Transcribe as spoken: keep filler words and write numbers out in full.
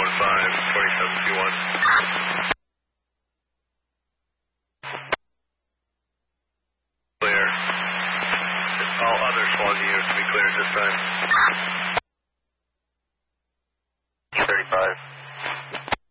one five, twenty-seven two one. Clear. All other Swansea units to be cleared this time. thirty-five.